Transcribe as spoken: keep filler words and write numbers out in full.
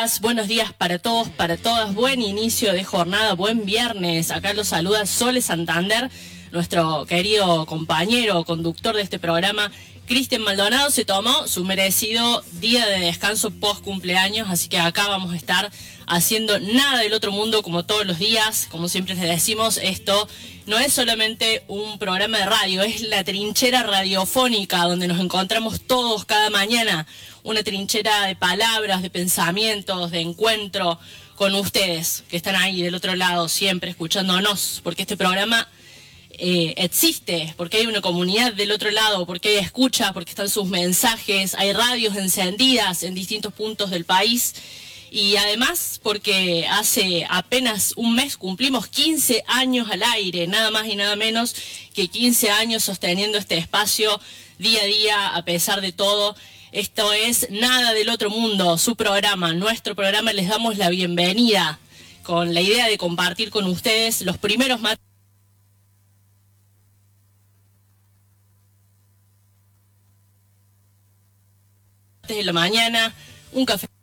días, buenos días para todos, para todas, buen inicio de jornada, buen viernes. Acá los saluda Sole Santander, nuestro querido compañero, conductor de este programa. Cristian Maldonado se tomó su merecido día de descanso post cumpleaños, así que acá vamos a estar haciendo nada del otro mundo como todos los días. Como siempre les decimos, esto no es solamente un programa de radio, es la trinchera radiofónica donde nos encontramos todos cada mañana, una trinchera de palabras, de pensamientos, de encuentro con ustedes que están ahí del otro lado siempre escuchándonos, porque este programa Eh, existe, porque hay una comunidad del otro lado, porque hay escucha, porque están sus mensajes, hay radios encendidas en distintos puntos del país y además porque hace apenas un mes cumplimos quince años al aire, nada más y nada menos que quince años sosteniendo este espacio día a día a pesar de todo. Esto es Nada del Otro Mundo, su programa, nuestro programa. Les damos la bienvenida con la idea de compartir con ustedes los primeros materiales de la mañana, un café